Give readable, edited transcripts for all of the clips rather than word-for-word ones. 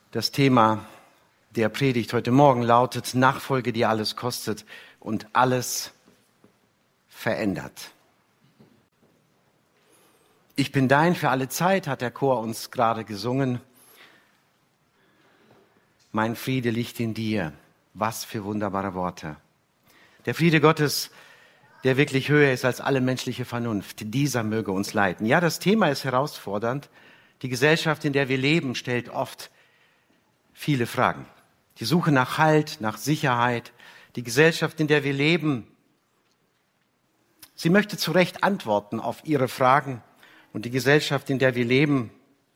Das Thema der Predigt heute Morgen lautet: Nachfolge, die alles kostet und alles verändert. Ich bin dein für alle Zeit, hat der Chor uns gerade gesungen. Mein Friede liegt in dir. Was für wunderbare Worte. Der Friede Gottes, der wirklich höher ist als alle menschliche Vernunft, dieser möge uns leiten. Ja, das Thema ist herausfordernd. Die Gesellschaft, in der wir leben, stellt oft viele Fragen. Die Suche nach Halt, nach Sicherheit. Die Gesellschaft, in der wir leben, sie möchte zu Recht antworten auf ihre Fragen. Und die Gesellschaft, in der wir leben,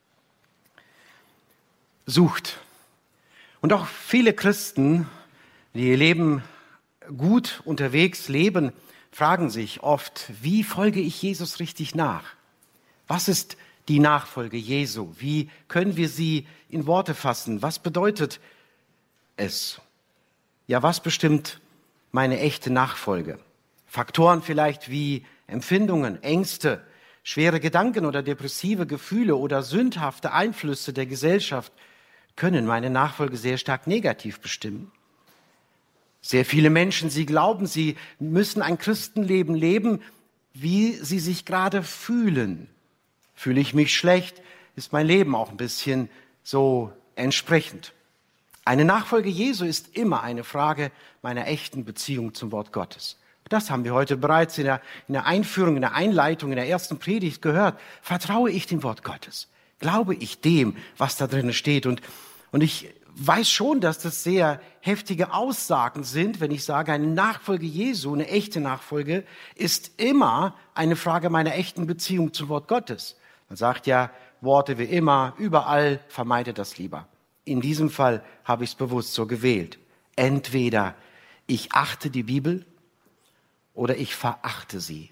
sucht. Und auch viele Christen, die ihr Leben gut unterwegs leben, fragen sich oft: Wie folge ich Jesus richtig nach? Was ist die Nachfolge Jesu? Wie können wir sie in Worte fassen? Was bedeutet es? Ja, was bestimmt meine echte Nachfolge? Faktoren vielleicht wie Empfindungen, Ängste, schwere Gedanken oder depressive Gefühle oder sündhafte Einflüsse der Gesellschaft können meine Nachfolge sehr stark negativ bestimmen. Sehr viele Menschen, sie glauben, sie müssen ein Christenleben leben, wie sie sich gerade fühlen. Fühle ich mich schlecht, ist mein Leben auch ein bisschen so entsprechend. Eine Nachfolge Jesu ist immer eine Frage meiner echten Beziehung zum Wort Gottes. Das haben wir heute bereits in der Einführung, in der Einleitung, in der ersten Predigt gehört. Vertraue ich dem Wort Gottes? Glaube ich dem, was da drin steht? Und ich weiß schon, dass das sehr heftige Aussagen sind, wenn ich sage, eine Nachfolge Jesu, eine echte Nachfolge, ist immer eine Frage meiner echten Beziehung zum Wort Gottes. Man sagt ja, Worte wie immer, überall, vermeide das lieber. In diesem Fall habe ich es bewusst so gewählt. Entweder ich achte die Bibel oder ich verachte sie.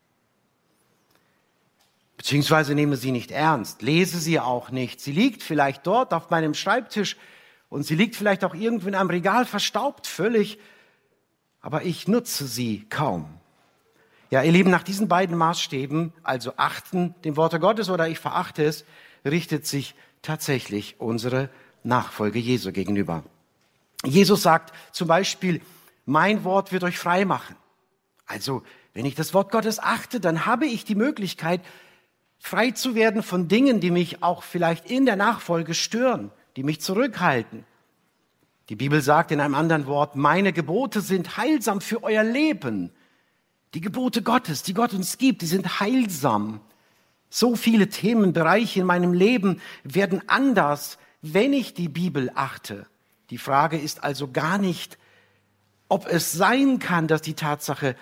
Beziehungsweise nehme sie nicht ernst, lese sie auch nicht. Sie liegt vielleicht dort auf meinem Schreibtisch und sie liegt vielleicht auch irgendwo in einem Regal verstaubt, völlig, aber ich nutze sie kaum. Ja, ihr Lieben, nach diesen beiden Maßstäben, also achten dem Worte Gottes oder ich verachte es, richtet sich tatsächlich unsere Nachfolge Jesu gegenüber. Jesus sagt zum Beispiel: Mein Wort wird euch frei machen. Also, wenn ich das Wort Gottes achte, dann habe ich die Möglichkeit, frei zu werden von Dingen, die mich auch vielleicht in der Nachfolge stören, die mich zurückhalten. Die Bibel sagt in einem anderen Wort: Meine Gebote sind heilsam für euer Leben. Die Gebote Gottes, die Gott uns gibt, die sind heilsam. So viele Themenbereiche in meinem Leben werden anders, wenn ich die Bibel achte. Die Frage ist also gar nicht, ob es sein kann, dass die Tatsache,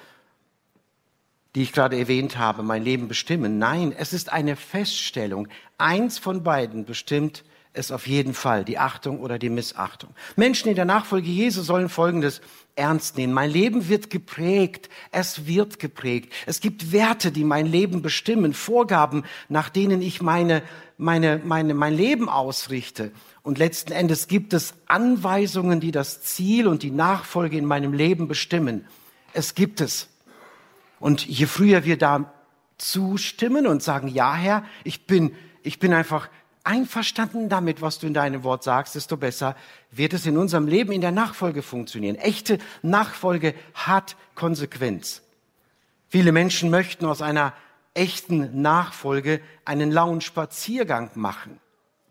die ich gerade erwähnt habe, mein Leben bestimmen. Nein, es ist eine Feststellung. Eins von beiden bestimmt es auf jeden Fall, die Achtung oder die Missachtung. Menschen in der Nachfolge Jesu sollen Folgendes ernst nehmen: Mein Leben wird geprägt, es wird geprägt. Es gibt Werte, die mein Leben bestimmen, Vorgaben, nach denen ich mein Leben ausrichte. Und letzten Endes gibt es Anweisungen, die das Ziel und die Nachfolge in meinem Leben bestimmen. Es gibt es. Und je früher wir da zustimmen und sagen: Ja, Herr, ich bin einfach einverstanden damit, was du in deinem Wort sagst, desto besser wird es in unserem Leben in der Nachfolge funktionieren. Echte Nachfolge hat Konsequenz. Viele Menschen möchten aus einer echten Nachfolge einen lauen Spaziergang machen.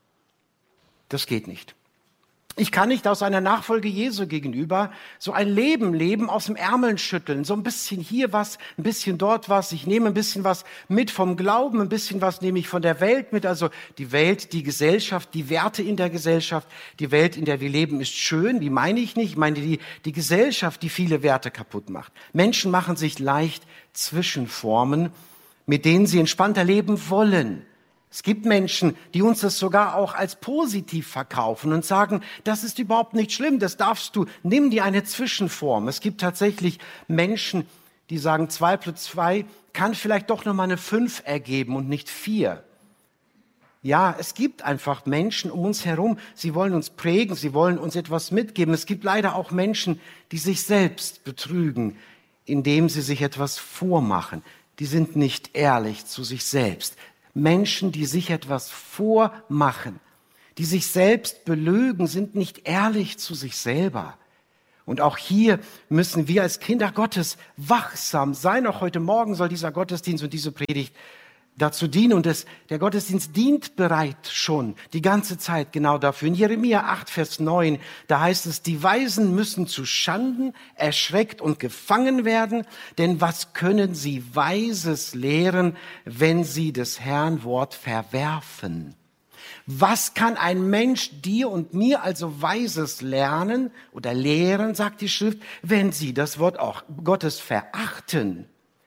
Das geht nicht. Ich kann nicht aus einer Nachfolge Jesu gegenüber so ein Leben leben, aus dem Ärmeln schütteln, so ein bisschen hier was, ein bisschen dort was. Ich nehme ein bisschen was mit vom Glauben, ein bisschen was nehme ich von der Welt mit. Also die Welt, die Gesellschaft, die Werte in der Gesellschaft. Die Welt, in der wir leben, ist schön, die meine ich nicht. Ich meine die Gesellschaft, die viele Werte kaputt macht. Menschen machen sich leicht Zwischenformen, mit denen sie entspannter leben wollen. Es gibt Menschen, die uns das sogar auch als positiv verkaufen und sagen, das ist überhaupt nicht schlimm, das darfst du, nimm dir eine Zwischenform. Es gibt tatsächlich Menschen, die sagen, 2 plus 2 kann vielleicht doch nochmal eine 5 ergeben und nicht 4. Ja, es gibt einfach Menschen um uns herum, sie wollen uns prägen, sie wollen uns etwas mitgeben. Es gibt leider auch Menschen, die sich selbst betrügen, indem sie sich etwas vormachen. Die sind nicht ehrlich zu sich selbst. Menschen, die sich etwas vormachen, die sich selbst belügen, sind nicht ehrlich zu sich selber. Und auch hier müssen wir als Kinder Gottes wachsam sein. Auch heute Morgen soll dieser Gottesdienst und diese Predigt dazu dienen. Und der Gottesdienst dient bereits schon die ganze Zeit genau dafür. In Jeremia 8, Vers 9, da heißt es, die Weisen müssen zu Schanden erschreckt und gefangen werden. Denn was können sie Weises lehren, wenn sie des Herrn Wort verwerfen? Was kann ein Mensch dir und mir also Weises lernen oder lehren, sagt die Schrift, wenn sie das Wort auch Gottes verachten?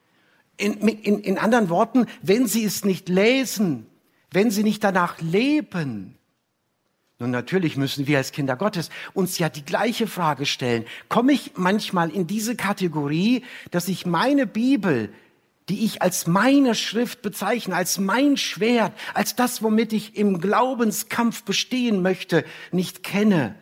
In anderen Worten, wenn sie es nicht lesen, wenn sie nicht danach leben. Nun, natürlich müssen wir als Kinder Gottes uns ja die gleiche Frage stellen. Komme ich manchmal in diese Kategorie, dass ich meine Bibel, die ich als meine Schrift bezeichne, als mein Schwert, als das, womit ich im Glaubenskampf bestehen möchte, nicht kenne?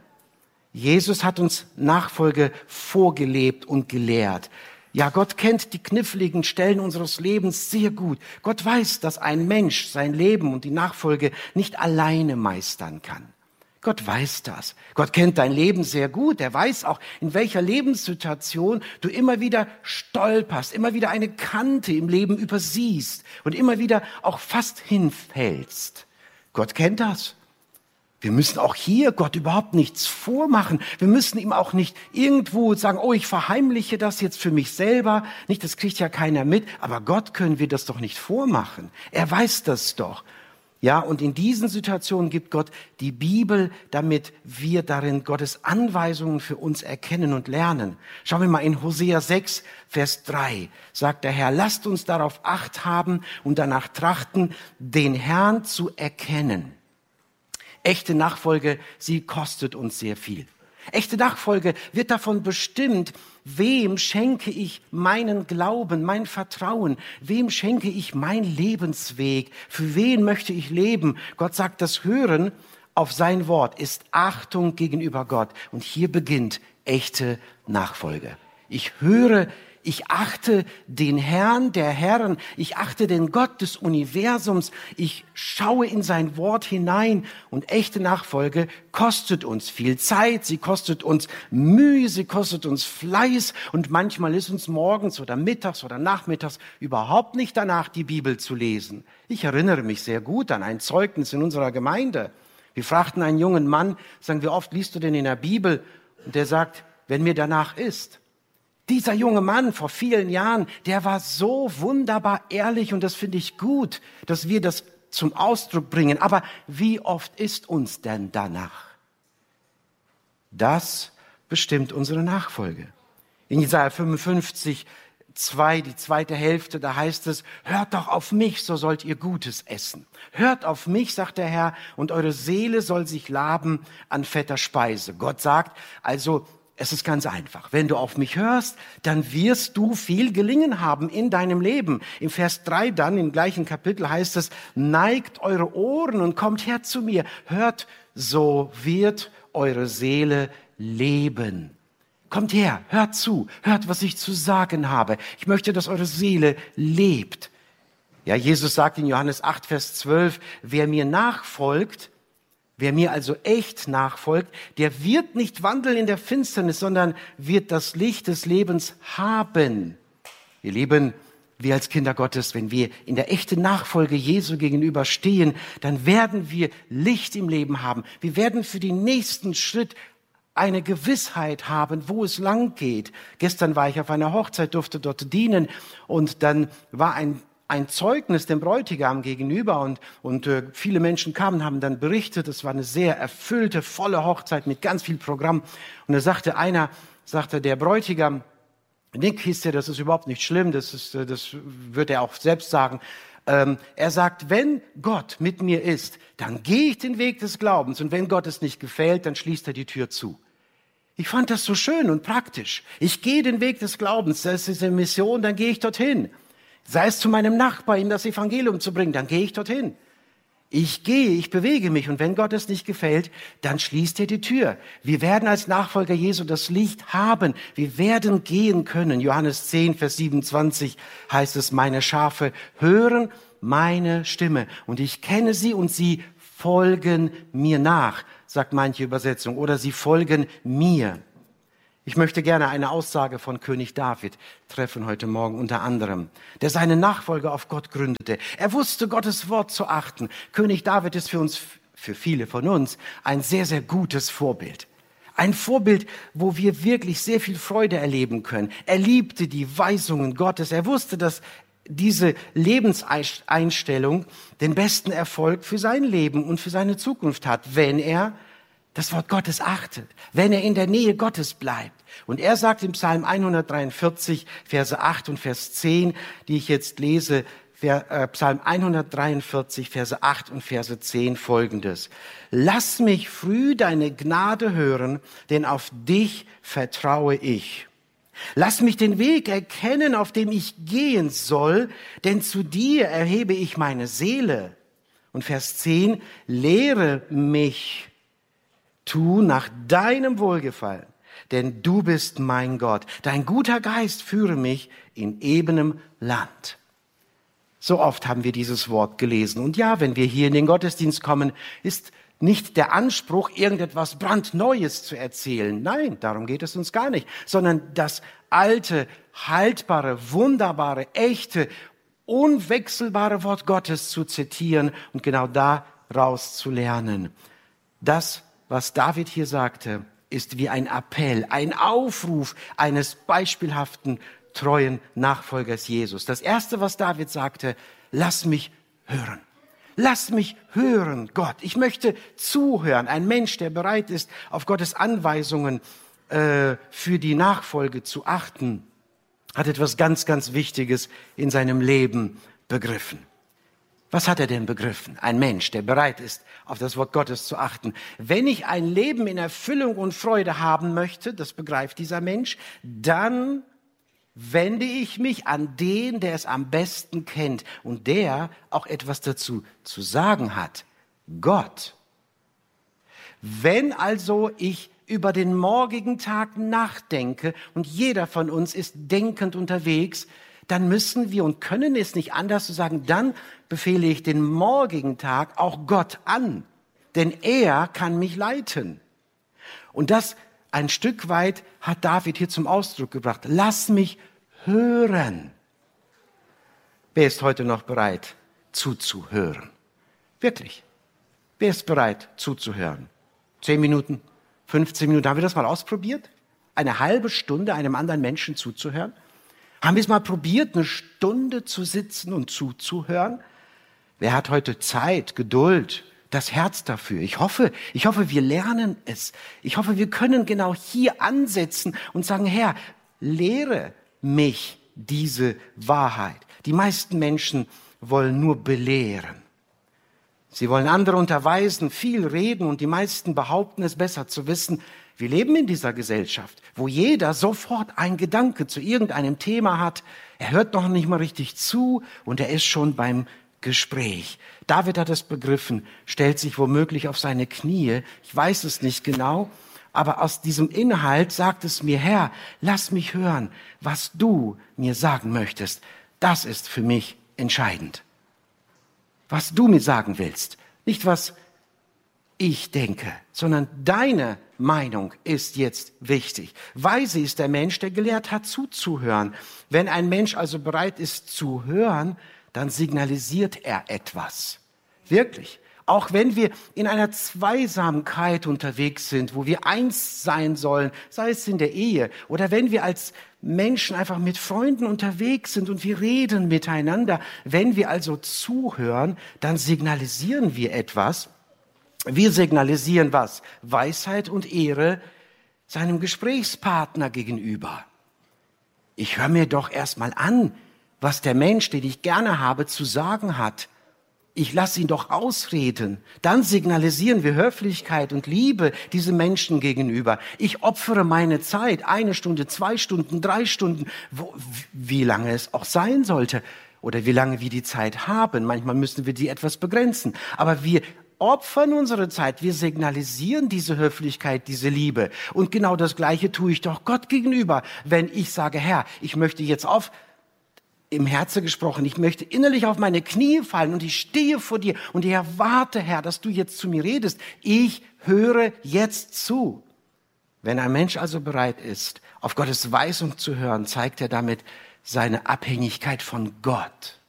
Jesus hat uns Nachfolge vorgelebt und gelehrt. Ja, Gott kennt die kniffligen Stellen unseres Lebens sehr gut. Gott weiß, dass ein Mensch sein Leben und die Nachfolge nicht alleine meistern kann. Gott weiß das. Gott kennt dein Leben sehr gut. Er weiß auch, in welcher Lebenssituation du immer wieder stolperst, immer wieder eine Kante im Leben übersiehst und immer wieder auch fast hinfällst. Gott kennt das. Wir müssen auch hier Gott überhaupt nichts vormachen. Wir müssen ihm auch nicht irgendwo sagen, oh, ich verheimliche das jetzt für mich selber. Nicht, das kriegt ja keiner mit. Aber Gott können wir das doch nicht vormachen. Er weiß das doch. Ja, und in diesen Situationen gibt Gott die Bibel, damit wir darin Gottes Anweisungen für uns erkennen und lernen. Schauen wir mal in Hosea 6, Vers 3, sagt der Herr, lasst uns darauf Acht haben und danach trachten, den Herrn zu erkennen. Echte Nachfolge, sie kostet uns sehr viel. Echte Nachfolge wird davon bestimmt, wem schenke ich meinen Glauben, mein Vertrauen, wem schenke ich mein Lebensweg, für wen möchte ich leben. Gott sagt, das Hören auf sein Wort ist Achtung gegenüber Gott. Und hier beginnt echte Nachfolge. Ich höre, ich achte den Herrn der Herren, ich achte den Gott des Universums, ich schaue in sein Wort hinein und echte Nachfolge kostet uns viel Zeit, sie kostet uns Mühe, sie kostet uns Fleiß und manchmal ist uns morgens oder mittags oder nachmittags überhaupt nicht danach, die Bibel zu lesen. Ich erinnere mich sehr gut an ein Zeugnis in unserer Gemeinde. Wir fragten einen jungen Mann, sagen, wie oft liest du denn in der Bibel? Und der sagt, wenn mir danach ist. Dieser junge Mann vor vielen Jahren, der war so wunderbar ehrlich und das finde ich gut, dass wir das zum Ausdruck bringen. Aber wie oft ist uns denn danach? Das bestimmt unsere Nachfolge. In Jesaja 55, 2, die zweite Hälfte, da heißt es, hört doch auf mich, so sollt ihr Gutes essen. Hört auf mich, sagt der Herr, und eure Seele soll sich laben an fetter Speise. Gott sagt, also, es ist ganz einfach. Wenn du auf mich hörst, dann wirst du viel Gelingen haben in deinem Leben. Im Vers 3 dann, im gleichen Kapitel heißt es, neigt eure Ohren und kommt her zu mir. Hört, so wird eure Seele leben. Kommt her, hört zu, hört, was ich zu sagen habe. Ich möchte, dass eure Seele lebt. Ja, Jesus sagt in Johannes 8, Vers 12, wer mir nachfolgt, wer mir also echt nachfolgt, der wird nicht wandeln in der Finsternis, sondern wird das Licht des Lebens haben. Ihr Lieben, wir als Kinder Gottes, wenn wir in der echten Nachfolge Jesu gegenüber stehen, dann werden wir Licht im Leben haben. Wir werden für den nächsten Schritt eine Gewissheit haben, wo es lang geht. Gestern war ich auf einer Hochzeit, durfte dort dienen und dann war ein Zeugnis dem Bräutigam gegenüber und viele Menschen kamen, haben dann berichtet, es war eine sehr erfüllte, volle Hochzeit mit ganz viel Programm. Und da sagte der Bräutigam, Nick hieß der, das ist überhaupt nicht schlimm, das wird er auch selbst sagen. Er sagt, wenn Gott mit mir ist, dann gehe ich den Weg des Glaubens und wenn Gott es nicht gefällt, dann schließt er die Tür zu. Ich fand das so schön und praktisch. Ich gehe den Weg des Glaubens, das ist eine Mission, dann gehe ich dorthin. Sei es zu meinem Nachbar, ihm das Evangelium zu bringen, dann gehe ich dorthin. Ich gehe, ich bewege mich und wenn Gott es nicht gefällt, dann schließt er die Tür. Wir werden als Nachfolger Jesu das Licht haben. Wir werden gehen können. Johannes 10, Vers 27 heißt es, meine Schafe hören meine Stimme und ich kenne sie und sie folgen mir nach, sagt manche Übersetzung, oder sie folgen mir. Ich möchte gerne eine Aussage von König David treffen heute Morgen, unter anderem, der seine Nachfolge auf Gott gründete. Er wusste, Gottes Wort zu achten. König David ist für viele von uns, ein sehr, sehr gutes Vorbild. Ein Vorbild, wo wir wirklich sehr viel Freude erleben können. Er liebte die Weisungen Gottes. Er wusste, dass diese Lebenseinstellung den besten Erfolg für sein Leben und für seine Zukunft hat, wenn er das Wort Gottes achtet, wenn er in der Nähe Gottes bleibt. Und er sagt im Psalm 143, Verse 8 und Vers 10, die ich jetzt lese, Psalm 143, Verse 8 und Verse 10 folgendes. Lass mich früh deine Gnade hören, denn auf dich vertraue ich. Lass mich den Weg erkennen, auf dem ich gehen soll, denn zu dir erhebe ich meine Seele. Und Vers 10, lehre mich, tu nach deinem Wohlgefallen, denn du bist mein Gott. Dein guter Geist führe mich in ebenem Land. So oft haben wir dieses Wort gelesen. Und ja, wenn wir hier in den Gottesdienst kommen, ist nicht der Anspruch, irgendetwas brandneues zu erzählen. Nein, darum geht es uns gar nicht. Sondern das alte, haltbare, wunderbare, echte, unwechselbare Wort Gottes zu zitieren und genau daraus zu lernen. Das, was David hier sagte, ist wie ein Appell, ein Aufruf eines beispielhaften, treuen Nachfolgers Jesus. Das Erste, was David sagte, lass mich hören. Lass mich hören, Gott. Ich möchte zuhören. Ein Mensch, der bereit ist, auf Gottes Anweisungen für die Nachfolge zu achten, hat etwas ganz, ganz Wichtiges in seinem Leben begriffen. Was hat er denn begriffen? Ein Mensch, der bereit ist, auf das Wort Gottes zu achten. Wenn ich ein Leben in Erfüllung und Freude haben möchte, das begreift dieser Mensch, dann wende ich mich an den, der es am besten kennt und der auch etwas dazu zu sagen hat. Gott. Wenn also ich über den morgigen Tag nachdenke und jeder von uns ist denkend unterwegs, dann müssen wir und können es nicht anders zu sagen, dann befehle ich den morgigen Tag auch Gott an, denn er kann mich leiten. Und das ein Stück weit hat David hier zum Ausdruck gebracht. Lass mich hören. Wer ist heute noch bereit, zuzuhören? Wirklich. Wer ist bereit, zuzuhören? 10 Minuten, 15 Minuten. Haben wir das mal ausprobiert? Eine halbe Stunde einem anderen Menschen zuzuhören? Haben wir es mal probiert, eine Stunde zu sitzen und zuzuhören? Wer hat heute Zeit, Geduld, das Herz dafür? Ich hoffe, wir lernen es. Ich hoffe, wir können genau hier ansetzen und sagen, Herr, lehre mich diese Wahrheit. Die meisten Menschen wollen nur belehren. Sie wollen andere unterweisen, viel reden und die meisten behaupten es besser zu wissen. Wir leben in dieser Gesellschaft, wo jeder sofort einen Gedanke zu irgendeinem Thema hat. Er hört noch nicht mal richtig zu und er ist schon beim Gespräch. David hat es begriffen, stellt sich womöglich auf seine Knie. Ich weiß es nicht genau, aber aus diesem Inhalt sagt es mir, Herr, lass mich hören, was du mir sagen möchtest. Das ist für mich entscheidend. Was du mir sagen willst, nicht was ich denke, sondern deine Meinung ist jetzt wichtig. Weise ist der Mensch, der gelehrt hat, zuzuhören. Wenn ein Mensch also bereit ist zu hören, dann signalisiert er etwas. Wirklich. Auch wenn wir in einer Zweisamkeit unterwegs sind, wo wir eins sein sollen, sei es in der Ehe, oder wenn wir als Menschen einfach mit Freunden unterwegs sind und wir reden miteinander, wenn wir also zuhören, dann signalisieren wir etwas. Wir signalisieren was? Weisheit und Ehre seinem Gesprächspartner gegenüber. Ich höre mir doch erstmal an, was der Mensch, den ich gerne habe, zu sagen hat. Ich lasse ihn doch ausreden. Dann signalisieren wir Höflichkeit und Liebe diesem Menschen gegenüber. Ich opfere meine Zeit, 1 Stunde, 2 Stunden, 3 Stunden, wie lange es auch sein sollte oder wie lange wir die Zeit haben. Manchmal müssen wir die etwas begrenzen. Aber wir opfern unsere Zeit, wir signalisieren diese Höflichkeit, diese Liebe. Und genau das Gleiche tue ich doch Gott gegenüber, wenn ich sage, Herr, ich möchte jetzt im Herzen gesprochen, ich möchte innerlich auf meine Knie fallen und ich stehe vor dir und ich erwarte, Herr, dass du jetzt zu mir redest. Ich höre jetzt zu. Wenn ein Mensch also bereit ist, auf Gottes Weisung zu hören, zeigt er damit seine Abhängigkeit von Gott.